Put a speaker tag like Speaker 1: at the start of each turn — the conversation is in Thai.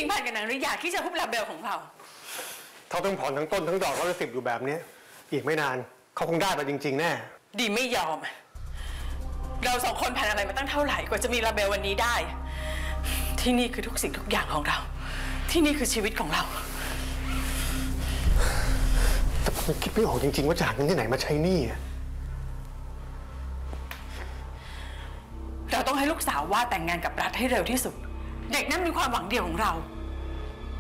Speaker 1: พิงพันกับนางริยาที่จะฮุบลาเบลของเรา
Speaker 2: เขาต้องผ่อนทั้งต้นทั้งดอกเขาจะ10อยู่แบบนี้อีกไม่นานเขาคงได้ไปจริงๆแน่
Speaker 1: ดีไม่ยอมเราสองคนผ่านอะไรมาตั้งเท่าไหร่กว่าจะมีลาเบลวันนี้ได้ที่นี่คือทุกสิ่งทุกอย่างของเราที่นี่คือชีวิตของเรา
Speaker 2: แต่ผมคิดไม่ออกจริงๆว่าจะหาเงินที่ไหนมาใช้หนี้
Speaker 1: เราต้องให้ลูกสาวว่าแต่งงานกับรัฐให้เร็วที่สุดเด็กนั้นมีความหวังเดียวของเรา